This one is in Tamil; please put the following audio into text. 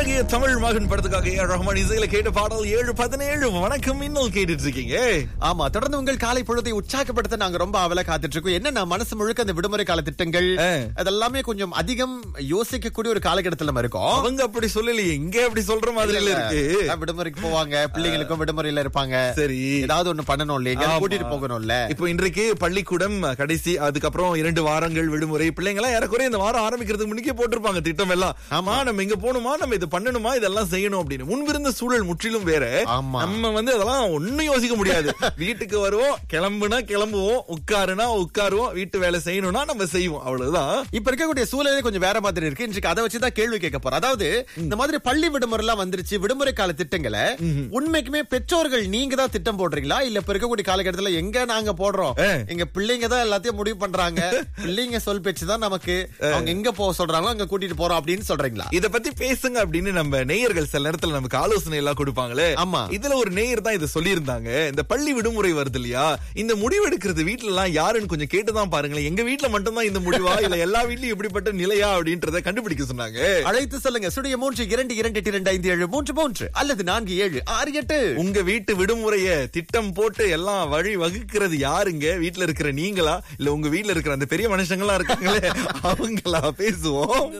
அழகிய தமிழ் மகன் படத்துக்காக ரஹ்மான் இசையில கேட்ட பாடல் 7:17. வணக்கம், இன்னும் கேட்டுட்டு இருக்கீங்க. ஆமா, தொடர்ந்து உங்கள் காலை பொழுதை உற்சாகப்படுத்த நாங்க ரொம்ப ஆவலா காத்துட்டு இருக்கோம். என்ன மனசு முழுக்க அந்த விடுமுறை கால திட்டங்கள் அதெல்லாமே கொஞ்சம் அதிகம் யோசிக்கக்கூடிய ஒரு காலகட்டத்துல நம்ம இருக்கோம். அவங்க அப்படி சொல்லலையே, இங்க அப்படி சொல்ற மாதிரி இருக்கு. விடுமுறைக்கு போவாங்க, பிள்ளைங்களுக்கும் விடுமுறையில இருப்பாங்க. சரி, ஏதாவது ஒண்ணு பண்ணணும் இல்லையா, கூட்டிட்டு போகணும்ல. இப்போ இன்றைக்கு பள்ளிக்கூடம் கடைசி, அதுக்கப்புறம் 2 வாரங்கள் விடுமுறை. பிள்ளைங்க எல்லாம் ஏறக்குறைய இந்த வாரம் ஆரம்பிக்கிறதுக்கு முன்னே போட்டிருப்பாங்க திட்டம் எல்லாம். ஆமா, நம்ம இங்க போகணுமா, நம்ம இது பண்ணணுமா, இதெல்லாம் செய்யணும் அப்படின்னு. முன்பிருந்த சூழல் முற்றிலும் வேற. நம்ம அதெல்லாம் ஒண்ணும் யோசிக்க முடியாது. வீட்டுக்கு வருவோம், கிளம்புனா கிளம்புவோம், உட்காருனா உட்காருவோம், வீட்டு வேலை செய்யணும்னா நம்ம செய்வோம், அவ்வளவுதான். இப்ப இருக்கக்கூடிய சூழலே கொஞ்சம் வேற மாதிரி இருக்கு. இன்றைக்கு அதை வச்சுதான் கேள்வி கேட்க போறோம். அதாவது இந்த மாதிரி பள்ளி விடுமுறை எல்லாம் வந்துருச்சு, விடுமுறை கால திட்டங்களை உண்மைக்குமே பெற்றோர்கள் நீங்க தான் திட்டம் போடுறீங்களா, இல்ல இப்ப இருக்கக்கூடிய காலகட்டத்துல எங்க நாங்க போடுறோம், எங்க பிள்ளைங்க தான் எல்லாத்தையும் முடிவு பண்றாங்க, பிள்ளைங்க சொல் பேச்சுதான் நமக்கு, அவங்க எங்க போக சொல்றாங்களோ அங்க கூட்டிட்டு போறோம் அப்படின்னு சொல்றீங்களா? இத பத்தி பேசுங்க அப்படின்னு நம்ம நேயர்கள் சில நேரத்துல நமக்கு ஆலோசனை எல்லாம் கொடுப்பாங்களே. ஆமா, இதுல ஒரு நேயர் தான் இதை சொல்லியிருந்தாங்க. இந்த பள்ளி விடுமுறை வருது இல்லையா, இந்த முடிவு எடுக்கிறது வீட்டுல எல்லாம் யாருன்னு கொஞ்சம் கேட்டுதான் பாருங்களேன். எங்க வீட்டுல மட்டும் தான் இந்த முடிவா, இல்ல எல்லா வீட்லயும் இப்படிப்பட்ட நிலையா அப்படின்றத கண்டுபிடிக்க சொன்னாங்க. அழைத்து சொல்லுங்க. சுடைய 3222823 அல்லது 4768. உங்க வீட்டு விடுமுறைய திட்டம் போட்டு எல்லாம் வழி வகுக்கிறது யாருங்க? வீட்டுல இருக்கிற நீங்களா, இல்ல உங்க வீட்டுல இருக்கிற அந்த பெரிய மனுஷங்களா இருக்காங்களே அவங்களா? பேசுவோம்.